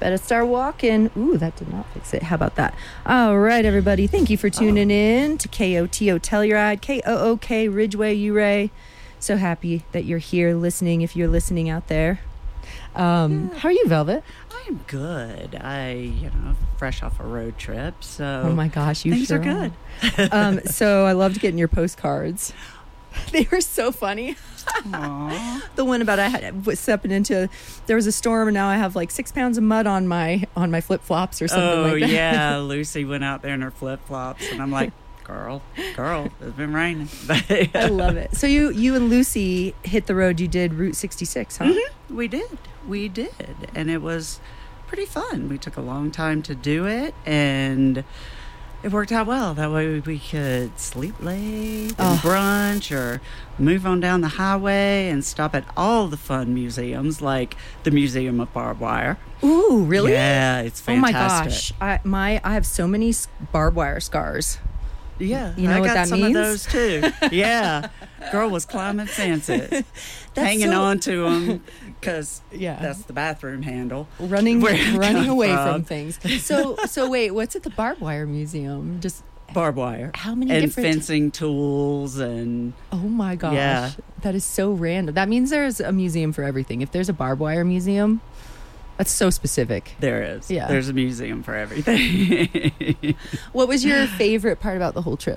Better start walking. Ooh, that did not fix it. How about that? All right, everybody. Thank you for tuning in to KOTO Telluride, KOOK Ridgeway Ouray. So happy that you're here listening, if you're listening out there. How are you, Velvet? I'm good. Fresh off a road trip, so Oh my gosh, things are good. So I loved getting your postcards. They were so funny. Aww. The one about I was stepping into, there was a storm and now I have like 6 pounds of mud on my flip flops or something like that. Oh yeah, Lucy went out there in her flip flops, and I'm like, girl, it's been raining. I love it. So you and Lucy hit the road. You did Route 66, huh? Mm-hmm. We did, and it was pretty fun. We took a long time to do it, and it worked out well. That way we could sleep late and brunch, or move on down the highway and stop at all the fun museums, like the Museum of Barbed Wire. Ooh, really? Yeah, it's fantastic. Oh my gosh, I have so many barbed wire scars. Yeah, you know I what got that some means? of those too. Yeah, girl was climbing fences, hanging on to them because that's the bathroom handle. Running away from things. So wait, what's at the barbed wire museum? Just barbed wire. How many and different fencing tools and oh my gosh, yeah. That is so random. That means there's a museum for everything. If there's a barbed wire museum, that's so specific. There is. Yeah. There's a museum for everything. What was your favorite part about the whole trip?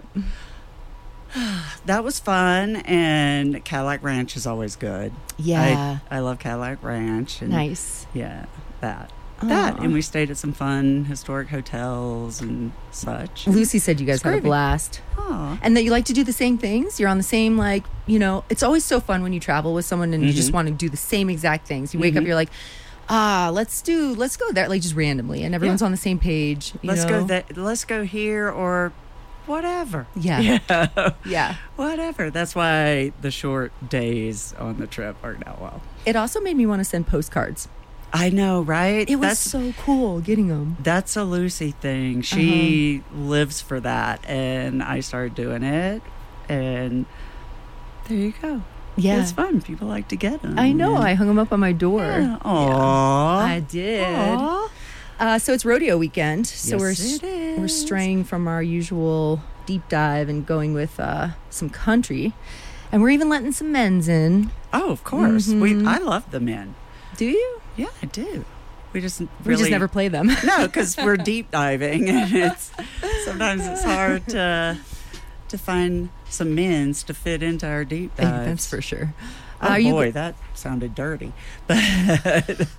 That was fun, and Cadillac Ranch is always good. Yeah. I love Cadillac Ranch. And nice. Yeah, that. And we stayed at some fun historic hotels and such. Lucy said you guys had a blast. Aww. And that you like to do the same things. You're on the same, it's always so fun when you travel with someone and you just want to do the same exact things. You wake up, you're like, let's go there, like just randomly, and everyone's on the same page. Let's go here or whatever. Yeah. Whatever. That's why the short days on the trip worked out well. It also made me want to send postcards. I know, right? It was so cool getting them. That's a Lucy thing. She lives for that, and I started doing it, and there you go. Yeah. It's fun. People like to get them. I know. I hung them up on my door. Yeah. Aww. Yeah, I did. Aww. So it's rodeo weekend. So yes, we're straying from our usual deep dive and going with some country. And we're even letting some men's in. Oh, of course. I love the men. Do you? Yeah, I do. We just never play them. No, because we're deep diving, and sometimes it's hard to find some men's to fit into our deep dives. That's for sure. Oh boy, that sounded dirty, but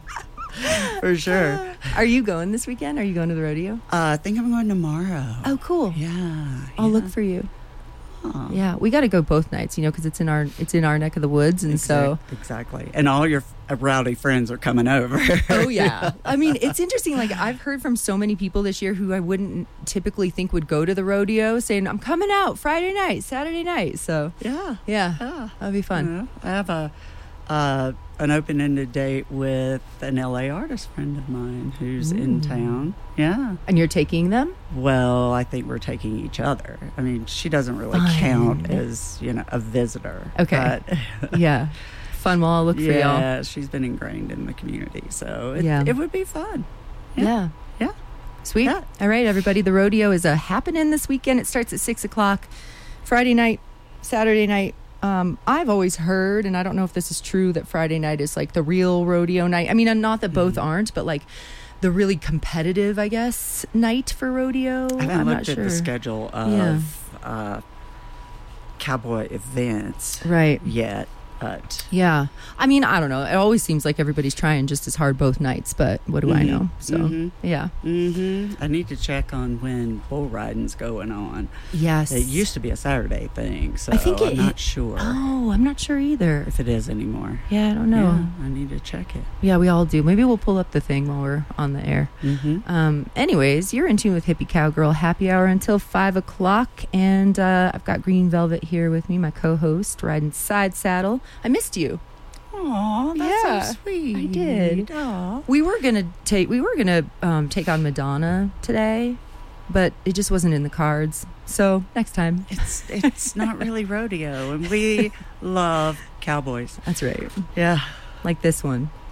for sure. Are you going this weekend? Are you going to the rodeo? I think I'm going tomorrow. Oh, cool. Yeah. I'll look for you. Oh. Yeah, we got to go both nights, because it's in our neck of the woods, and exactly. And all your rowdy friends are coming over. Oh yeah. I mean, it's interesting. Like, I've heard from so many people this year who I wouldn't typically think would go to the rodeo, saying, "I'm coming out Friday night, Saturday night." So yeah, that'd be fun. I have an open-ended date with an LA artist friend of mine who's in town. Yeah. And you're taking them? Well, I think we're taking each other. I mean, she doesn't really count as, a visitor. Okay. But yeah. Fun while I look for y'all. Yeah, she's been ingrained in the community, so it would be fun. Yeah. Sweet. Yeah. All right, everybody. The rodeo is happening this weekend. It starts at 6:00 Friday night, Saturday night. I've always heard, and I don't know if this is true, that Friday night is like the real rodeo night. I mean, not that both aren't, but like the really competitive, I guess, night for rodeo. I haven't looked at the schedule of cowboy events yet. But yeah, I mean, I don't know. It always seems like everybody's trying just as hard both nights, but what do I know? So yeah. I need to check on when bull riding's going on. Yes, it used to be a Saturday thing, so I think I'm not sure. Oh, I'm not sure either if it is anymore. Yeah, I don't know. Yeah, I need to check it. Yeah, we all do. Maybe we'll pull up the thing while we're on the air. Anyways, you're in tune with Hippie Cowgirl Happy Hour until 5:00, and I've got Green Velvet here with me, my co-host, riding side saddle. I missed you. Aw, that's so sweet. I did. Aww. We were gonna take on Madonna today, but it just wasn't in the cards. So next time. It's not really rodeo, and we love cowboys. That's right. Yeah, like this one.